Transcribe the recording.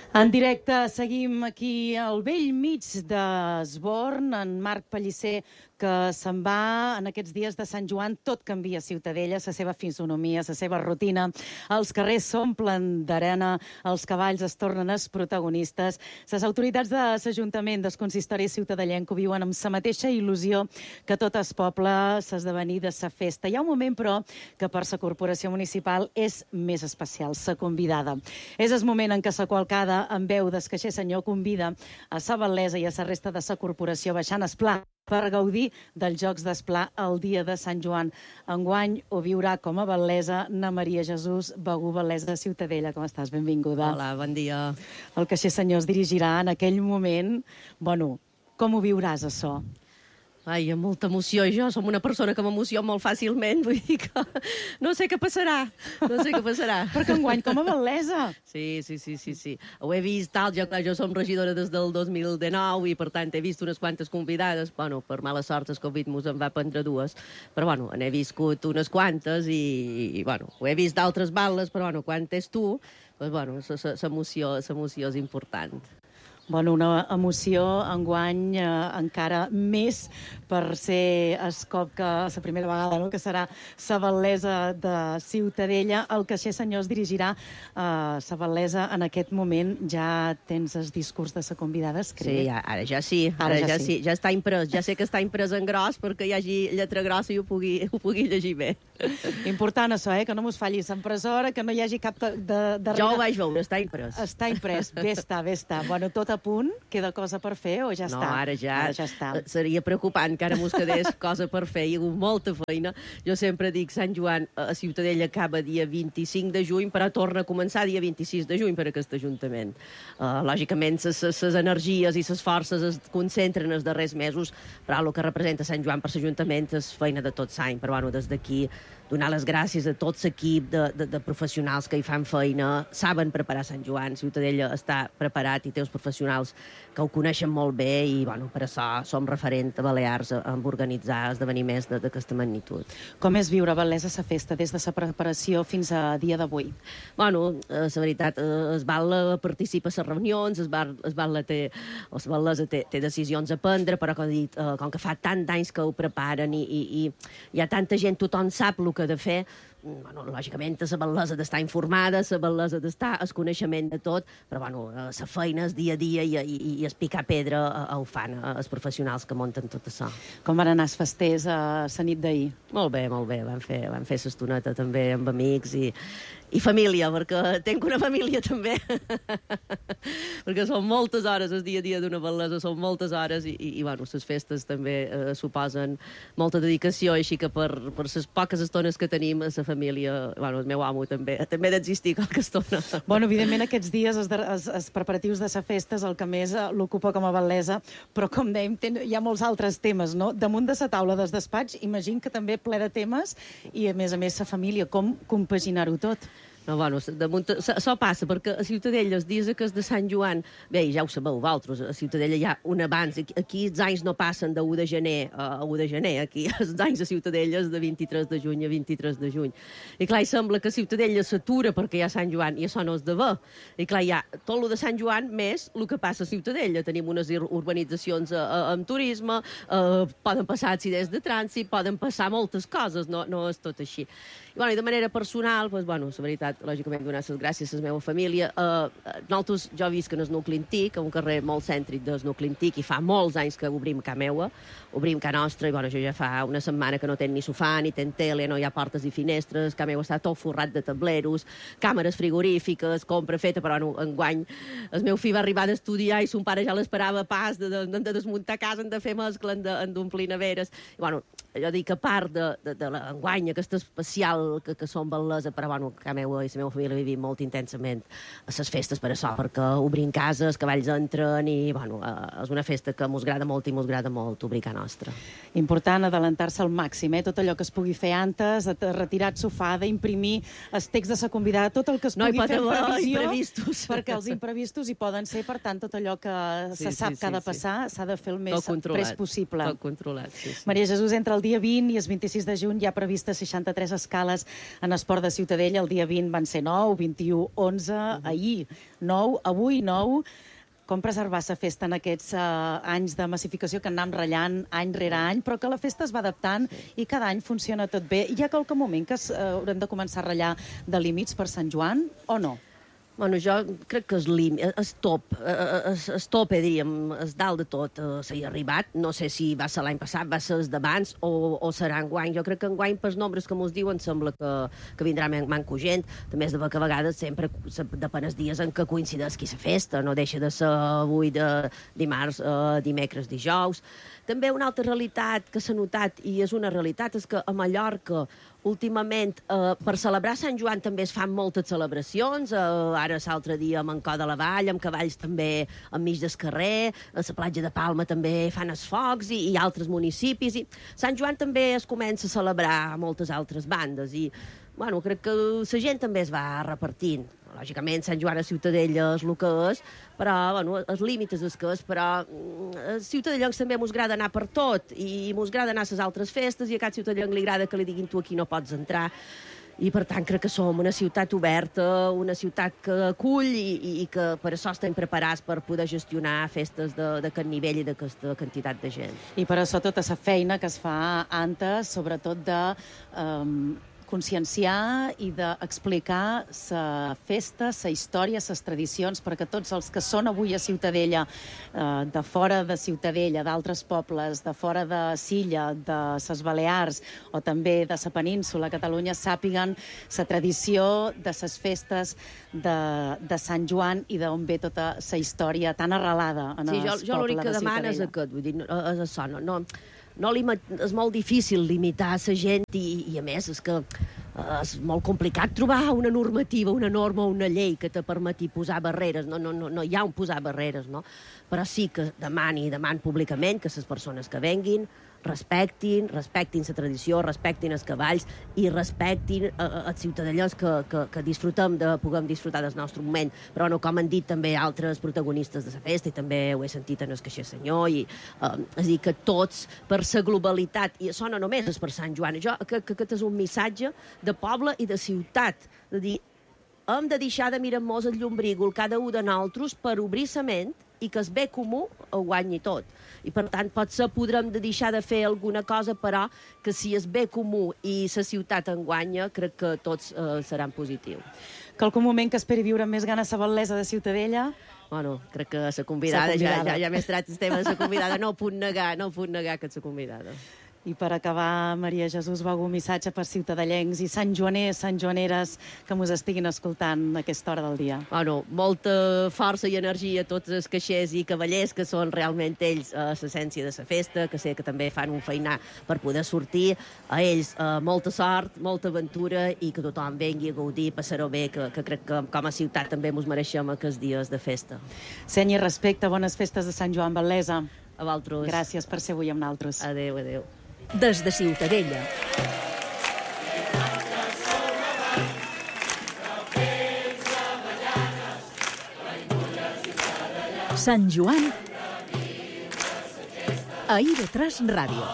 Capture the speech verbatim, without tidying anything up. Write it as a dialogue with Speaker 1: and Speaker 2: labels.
Speaker 1: En directe seguim aquí al vell mig d'Esborn, en Marc Pellicer, que se'n va en aquests dies de Sant Joan. Tot canvia a Ciutadella, la seva fisonomia, la seva rutina. Els carrers s'omplen d'arena, els cavalls es tornen els protagonistes. Les autoritats de l'Ajuntament, del consistori ciutadellenc, ho viuen amb la mateixa il·lusió que tot el poble s'esdevenir de la festa. Hi ha un moment, però, que per la corporació municipal és més especial, la convidada. És el moment en què la qualcada, en veu d'escaixer senyor, convida a la Val·lesa i a la resta de la corporació baixant el pla per gaudir dels Jocs d'Esplà el dia de Sant Joan. Enguany ho viurà com a Val·lesa na Maria Jesús Begú, Val·lesa de Ciutadella. Com estàs? Benvinguda.
Speaker 2: Hola, bon dia.
Speaker 1: El caixer senyor es dirigirà en aquell moment. Bueno, com ho viuràs, això?
Speaker 2: Ai, amb molta emoció. Jo som una persona que m'emoció molt fàcilment, vull dir que no sé què passarà, no sé què passarà.
Speaker 1: Perquè enguany com a Val·lesa.
Speaker 2: Sí, sí, sí, sí, sí. Ho he vist tal, jo, clar, jo som regidora des del dos mil dinou i, per tant, he vist unes quantes convidades. Bueno, per mala sort, el Covid mos en va prendre dues, però, bueno, n'he viscut unes quantes i, i bueno, ho he vist d'altres balles, però, bueno, quan és tu, doncs, bueno, l'emoció és important.
Speaker 1: Bueno, una emoció enguany eh, encara més per ser el cop que la primera vegada, no?, que serà la Val·lesa de Ciutadella. El caixer senyor es dirigirà a la Val·lesa. En aquest moment ja tens el discurs de la convidada escrit.
Speaker 2: Sí, ara ja sí, ara, ara ja, ja sí. sí. Ja està imprès, ja sé que està imprès en gros perquè hi hagi lletra grossa i ho pugui, ho pugui llegir bé.
Speaker 1: Important això, eh? Que no mos falli l'impressora, que no hi hagi cap de... de darrere...
Speaker 2: Jo ho vaig veure, està imprès.
Speaker 1: Està imprès, bé està, bé està. Bueno, tot a punt, queda cosa per fer o ja
Speaker 2: no,
Speaker 1: està?
Speaker 2: No, ara ja,
Speaker 1: ara ja està.
Speaker 2: Seria preocupant que ara mos quedés cosa per fer. Hi ha hagut molta feina. Jo sempre dic, Sant Joan a Ciutadella acaba dia vint-i-cinc de juny, però torna a començar dia vint-i-sis de juny per aquest Ajuntament. Uh, lògicament, les energies i les forces es concentren els darrers mesos, però el que representa Sant Joan per l'Ajuntament és feina de tot l'any. Però, bueno, des d'aquí donar les gràcies a tot l'equip de, de, de professionals que hi fan feina, saben preparar Sant Joan. Ciutadella està preparat i té els professionals que ho coneixen molt bé i, bueno, per això som referent a Balears en organitzar esdeveniments d'aquesta magnitud.
Speaker 1: Com és viure a Val·lesa la festa des de la preparació fins a dia d'avui?
Speaker 2: Bueno, la veritat, es Val participa a les reunions, es Val, es Val té, el Val·lesa té, té decisions a prendre, però com, dit, com que fa tant d'anys que ho preparen i, i, i hi ha tanta gent, tothom sap el que de fer, bueno, lògicament la Val·lesa d'estar informada, la Val·lesa d'estar el coneixement de tot, però bueno, la feina, el dia a dia i, i, i el picar pedra ho fan els professionals que munten tot això.
Speaker 1: Com van anar els festers a la nit d'ahir?
Speaker 2: Molt bé, molt bé, van fer, van fer l'estoneta també amb amics i, i família, perquè tenc una família també, perquè són moltes hores el dia a dia d'una Val·lesa, són moltes hores i, i, i bueno, les festes també eh, suposen molta dedicació, així que per, per les poques estones que tenim, la família, bueno, el meu amo també, també ha d'existir qualque estona.
Speaker 1: Bueno, evidentment aquests dies els, els, els preparatius de la festa és el que més l'ocupa com a Val·lesa, però com dèiem, ten, hi ha molts altres temes, no? Damunt de la taula dels despatx, imagino que també ple de temes i, a més a més, la família. Com compaginar-ho tot?
Speaker 2: No, bueno, damunt, això passa, perquè a Ciutadella els dies que és de Sant Joan, bé, ja ho sabeu vosaltres, a Ciutadella hi ha un abans, aquí els anys no passen de u de gener a u de gener, aquí els anys a Ciutadella és de vint-i-tres de juny a vint-i-tres de juny. I clar, sembla que Ciutadella s'atura perquè hi ha Sant Joan, i això no és de bé. I clar, hi ha tot el de Sant Joan més el que passa a Ciutadella. Tenim unes urbanitzacions a, a, amb turisme, eh, poden passar accidents de trànsit, poden passar moltes coses, no, no és tot així. I, bueno, i de manera personal, doncs, bueno, la veritat, lògicament, donar les gràcies a la meva família. Uh, nosaltres, jo visc en el nucli antic, un carrer molt cèntric del nucli antic, i fa molts anys que obrim ca meua, obrim ca nostra, i bueno, jo ja fa una setmana que no ten ni sofà, ni ten tele, no hi ha portes i finestres, ca meua està tot forrat de tableros, càmeres frigorífiques, compra feta, però bueno, enguany el meu fill va arribar d'estudiar i son pare ja l'esperava pas de, de, de desmuntar casa, han de fer mescla, han d'omplir neveres. I bueno, jo dic, a part de, de, de l'enguany, aquesta especial que, que som Val·lesa, però bueno, ca meua i la meva família vivim molt intensament a les festes per això, perquè obrim casa, els cavalls entren i, bueno, és una festa que mos agrada molt i mos agrada molt obrir casa nostra.
Speaker 1: Important adelantar-se al màxim, eh? Tot allò que es pugui fer antes, retirar el sofà, d'imprimir els texts de la convidada, tot el que es
Speaker 2: no
Speaker 1: pugui fer en previsió,
Speaker 2: imprevistos.
Speaker 1: perquè els imprevistos hi poden ser, per tant, tot allò que sí, se sap sí, que ha de passar s'ha sí. de fer el més pres possible.
Speaker 2: Tot controlat, sí, sí.
Speaker 1: Maria Jesús, entre el dia vint i el vint-i-sis de juny hi ha prevista seixanta-tres escales en esport de Ciutadella. El dia vint van ser nou, vint-i-u, onze, ahir nou, avui nou. Com preservar la festa en aquests uh, anys de massificació que anem ratllant any rere any, però que la festa es va adaptant i cada any funciona tot bé. Hi ha qualque moment que uh, haurem de començar a ratllar de límits per Sant Joan o no?
Speaker 2: Bueno, jo crec que és límit, és top, és, és top, eh, diríem, és dalt de tot, eh, s'hi ha arribat. No sé si va ser l'any passat, va ser els d'abans o, o serà enguany. Jo crec que enguany, pels nombres que mos diuen, sembla que, que vindrà manco gent. També és de que a vegades sempre depèn els dies en què coincideix la festa, no deixa de ser avui de dimarts, eh, dimecres, dijous. També una altra realitat que s'ha notat, i és una realitat, és que a Mallorca últimament, eh, per celebrar Sant Joan també es fan moltes celebracions, eh, ara l'altre dia a Mancó de la Vall, amb cavalls també enmig del carrer, a la platja de Palma també fan els focs, i, i altres municipis, i Sant Joan també es comença a celebrar a moltes altres bandes, i bueno, crec que la gent també es va repartint. Lògicament, Sant Joan a Ciutadella és el que és, però, bueno, els límits és el que és, però a ciutadellencs també mos agrada anar per tot, i mos agrada anar a les altres festes, i a cap ciutadellenc li agrada que li diguin tu aquí no pots entrar, i per tant crec que som una ciutat oberta, una ciutat que acull i, i que per això estem preparats per poder gestionar festes d'aquest nivell i d'aquesta quantitat de gent.
Speaker 1: I per això tota la feina que es fa antes, sobretot de um, conscienciar i d'explicar la festa, la història, les tradicions, perquè tots els que són avui a Ciutadella, eh, de fora de Ciutadella, d'altres pobles, de fora de Silla, de les Balears o també de la península a Catalunya, sàpiguen la tradició de les festes de, de Sant Joan i d'on ve tota la història tan arrelada en
Speaker 2: sí,
Speaker 1: el
Speaker 2: jo,
Speaker 1: poble
Speaker 2: jo l'únic que
Speaker 1: de
Speaker 2: demano és
Speaker 1: Ciutadella.
Speaker 2: aquest, vull dir, és això, no, no, no és molt difícil limitar la gent i, i a més és que és molt complicat trobar una normativa, una norma o una llei que te permeti posar barreres. No, no, no, no hi ha un posar barreres, no? Però sí que demani i deman públicament que les persones que venguin respectin, respectin la tradició, respectin els cavalls i respectin eh, els ciutadans que, que, que disfrutem de, puguem disfrutar del nostre moment. Però no, com han dit també altres protagonistes de la festa, i també ho he sentit en el Caixer Senyor, i, eh, és a dir, que tots, per la globalitat, i això no només és per Sant Joan, jo crec que aquest és un missatge de poble i de ciutat, de dir, hem de deixar de mirar-nos el llumbrívol cada un de nosaltres per obrir la ment i que el bé comú ho guanyi tot. I, per tant, potser podrem de deixar de fer alguna cosa, però que si el bé comú i la ciutat en guanya, crec que tots eh, seran positius.
Speaker 1: Que algun moment que esperi viure amb més ganes la bellesa de Ciutadella?
Speaker 2: Bueno, crec que la convidada, ja, ja, ja m'he tret el tema de la convidada, no ho puc negar, no ho puc negar que és la convidada.
Speaker 1: I per acabar, Maria Jesús, va algun missatge per ciutadellencs i santjoaners, santjoaneres que mos estiguin escoltant a aquesta hora del dia?
Speaker 2: Bueno, molta força i energia a tots els caixers i cavallers, que són realment ells a l'essència de la festa, que sé que també fan un feinar per poder sortir. A ells eh, molta sort, molta aventura i que tothom vengui a gaudir, passar-ho bé, que, que crec que com a ciutat també mos mereixem aquests dies de festa.
Speaker 1: Seny i respecte, bones festes de Sant Joan, Bel·lesa.
Speaker 2: A vosaltres.
Speaker 1: Gràcies per ser avui amb nosaltres.
Speaker 2: Adéu, adéu.
Speaker 3: Des de Ciutadella. Sant Joan a I V tres Ràdio.